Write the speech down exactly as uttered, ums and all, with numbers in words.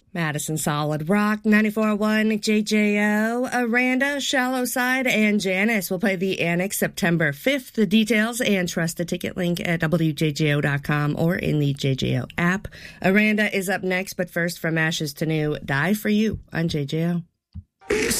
Madison Solid Rock, ninety-four point one J J O, Aranda, Shallow Side, and Janice will play the Annex September fifth. The details and trust the ticket link at W J J O dot com or in the J J O app. Aranda is up next, but first, From Ashes to New, Die For You on J J O.